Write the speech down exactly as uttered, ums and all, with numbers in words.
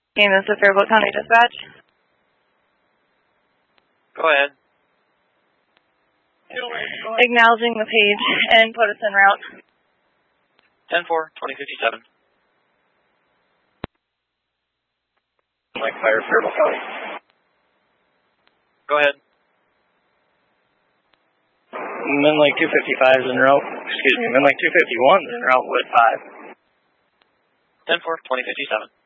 Game is the Faribault County Dispatch. Go ahead. Acknowledging the page and put us en route. ten four, twenty fifty-seven. Mike Fire, Faribault County. Go ahead. Men like two fifty-five is en route. Excuse me, Men like two fifty-one is en route with five. ten four, twenty fifty-seven.